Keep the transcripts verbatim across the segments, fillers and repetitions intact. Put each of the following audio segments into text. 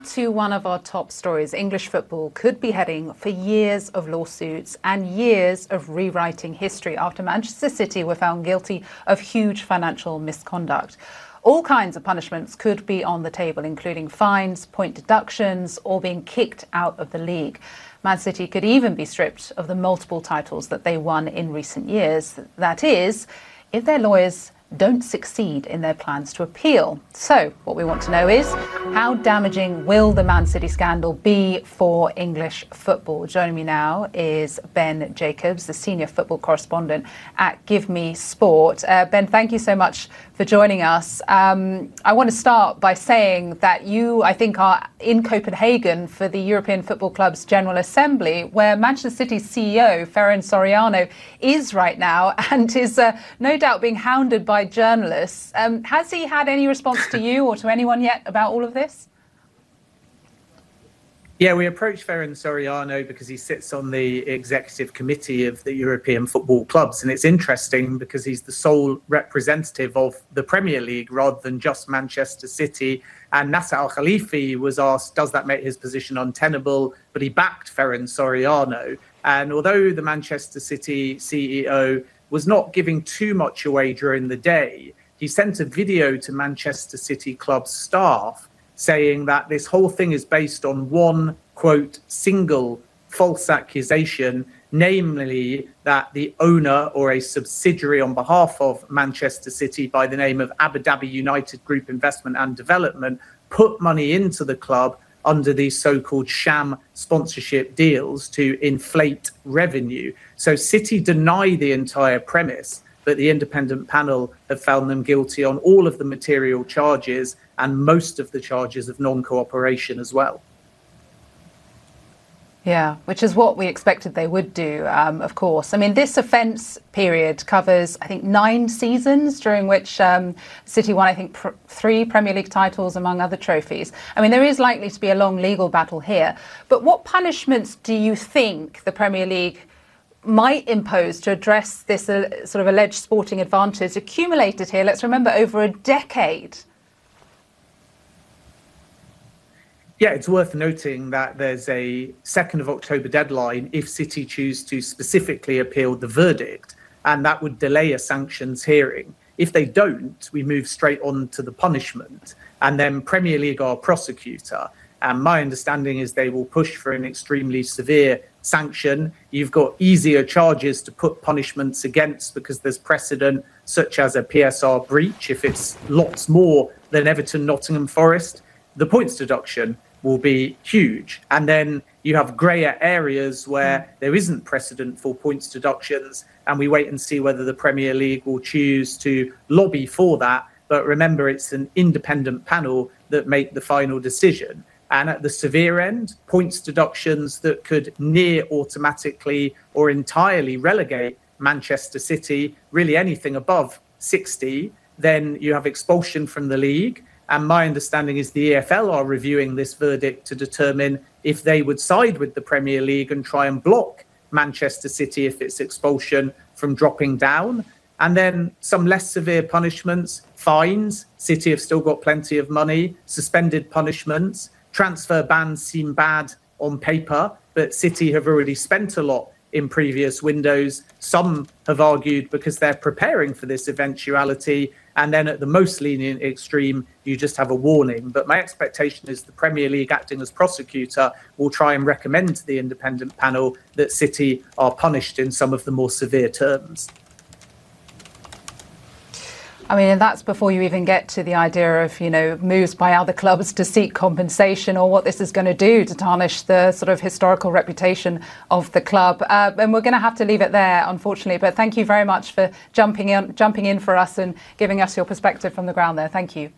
To one of our top stories, English football could be heading for years of lawsuits and years of rewriting history after Manchester City were found guilty of huge financial misconduct. All kinds of punishments could be on the table, including fines, point deductions, or being kicked out of the league. Man City could even be stripped of the multiple titles that they won in recent years. That is, if their lawyers don't succeed in their plans to appeal. So what we want to know is, how damaging will the Man City scandal be for English football? Joining me now is Ben Jacobs, the senior football correspondent at Give Me Sport. Uh, Ben, thank you so much for joining us. Um, I want to start by saying that you, I think, are in Copenhagen for the European Football Club's General Assembly, where Manchester City's C E O, Ferran Soriano, is right now and is uh, no doubt being hounded by journalists. Um, has he had any response to you or to anyone yet about all of this? Yeah, we approached Ferran Soriano because he sits on the executive committee of the European football clubs. And it's interesting because he's the sole representative of the Premier League rather than just Manchester City. And Nasser Al-Khelaifi was asked, does that make his position untenable? But he backed Ferran Soriano. And although the Manchester City C E O was not giving too much away during the day, he sent a video to Manchester City club staff saying that this whole thing is based on one, quote, single false accusation, namely that the owner or a subsidiary on behalf of Manchester City by the name of Abu Dhabi United Group Investment and Development put money into the club under these so-called sham sponsorship deals to inflate revenue. So City deny the entire premise, but the independent panel have found them guilty on all of the material charges and most of the charges of non-cooperation as well. Yeah, which is what we expected they would do, um, of course. I mean, this offence period covers, I think, nine seasons during which um, City won, I think, pr- three Premier League titles, among other trophies. I mean, there is likely to be a long legal battle here. But what punishments do you think the Premier League might impose to address this uh, sort of alleged sporting advantage accumulated here, let's remember, over a decade? Yeah, it's worth noting that there's a second of October deadline if City choose to specifically appeal the verdict, and that would delay a sanctions hearing. If they don't, we move straight on to the punishment, and then Premier League are prosecutor. And my understanding is they will push for an extremely severe sanction. You've got easier charges to put punishments against because there's precedent, such as a P S R breach. If it's lots more than Everton, Nottingham Forest, the points deduction will be huge. And then you have grayer areas where there isn't precedent for points deductions, and we wait and see whether the Premier League will choose to lobby for that. But remember, it's an independent panel that make the final decision. And at the severe end, points deductions that could near automatically or entirely relegate Manchester City, really anything above sixty, then you have expulsion from the league. And my understanding is the E F L are reviewing this verdict to determine if they would side with the Premier League and try and block Manchester City if it's expulsion from dropping down. And then some less severe punishments, fines. City have still got plenty of money, suspended punishments. Transfer bans seem bad on paper, but City have already spent a lot in previous windows. Some have argued because they're preparing for this eventuality. And then at the most lenient extreme, you just have a warning. But my expectation is the Premier League, acting as prosecutor, will try and recommend to the independent panel that City are punished in some of the more severe terms. I mean, and that's before you even get to the idea of, you know, moves by other clubs to seek compensation, or what this is going to do to tarnish the sort of historical reputation of the club. Uh, and we're going to have to leave it there, unfortunately. But thank you very much for jumping in, jumping in for us and giving us your perspective from the ground there. Thank you.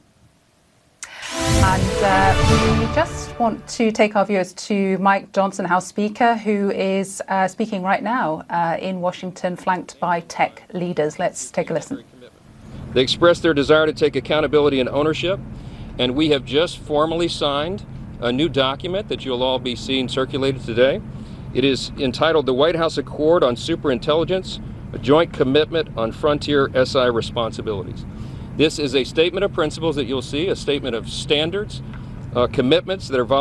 And uh, we just want to take our viewers to Mike Johnson, House Speaker, who is uh, speaking right now uh, in Washington, flanked by tech leaders. Let's take a listen. They expressed their desire to take accountability and ownership, and we have just formally signed a new document that you'll all be seeing circulated today. It is entitled the White House Accord on Superintelligence, a Joint Commitment on Frontier S I Responsibilities. This is a statement of principles that you'll see, a statement of standards, uh, commitments that are